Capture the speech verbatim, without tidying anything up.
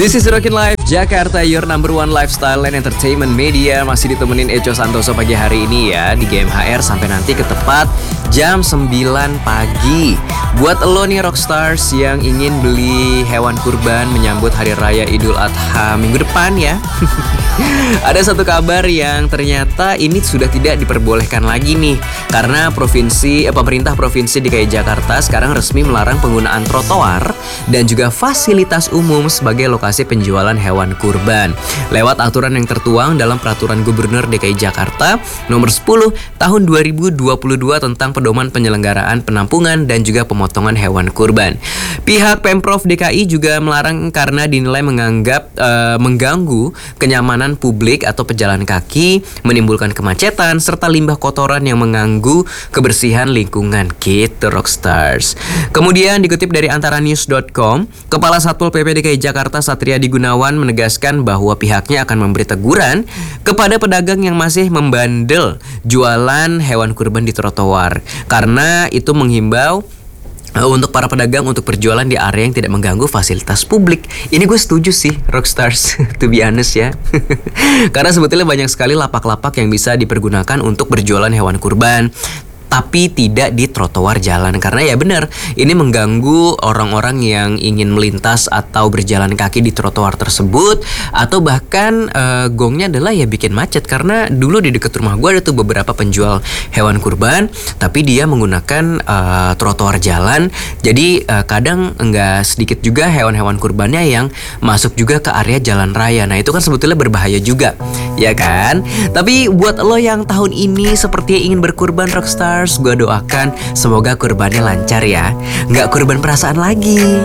This is Rockin Life Jakarta, your number one lifestyle and entertainment media. Masih ditemenin Eco Santoso pagi hari ini ya di G M H R sampai nanti ke tepat jam sembilan pagi. Buat lo nih Rockstars yang ingin beli hewan kurban menyambut Hari Raya Idul Adha minggu depan ya. Ada satu kabar yang ternyata ini sudah tidak diperbolehkan lagi nih, karena provinsi eh, pemerintah Provinsi D K I Jakarta sekarang resmi melarang penggunaan trotoar dan juga fasilitas umum sebagai lokasi penjualan hewan kurban lewat aturan yang tertuang dalam Peraturan Gubernur D K I Jakarta nomor sepuluh tahun dua ribu dua puluh dua tentang pedoman penyelenggaraan penampungan dan juga pemotongan hewan kurban. Pihak Pemprov D K I juga melarang karena dinilai menganggap uh, mengganggu kenyamanan publik atau pejalan kaki, menimbulkan kemacetan serta limbah kotoran yang mengganggu kebersihan lingkungan gitu Rockstars. Kemudian dikutip dari antara news dot com, Kepala Satpol P P D K I Jakarta Satriadi Gunawan menegaskan bahwa pihaknya akan memberi teguran kepada pedagang yang masih membandel jualan hewan kurban di trotoar, karena itu menghimbau Uh, untuk para pedagang untuk berjualan di area yang tidak mengganggu fasilitas publik. Ini gue setuju sih Rockstars, to be honest ya. Karena sebetulnya banyak sekali lapak-lapak yang bisa dipergunakan untuk berjualan hewan kurban, tapi tidak di trotoar jalan. Karena ya benar, ini mengganggu orang-orang yang ingin melintas atau berjalan kaki di trotoar tersebut. Atau bahkan uh, gongnya adalah ya bikin macet. Karena dulu di dekat rumah gue ada tuh beberapa penjual hewan kurban, tapi dia menggunakan uh, trotoar jalan. Jadi uh, kadang enggak sedikit juga hewan-hewan kurbannya yang masuk juga ke area jalan raya. Nah itu kan sebetulnya berbahaya juga, ya kan? Tapi buat lo yang tahun ini sepertinya ingin berkurban Rockstar, gue doakan semoga kurbannya lancar ya, nggak kurban perasaan lagi.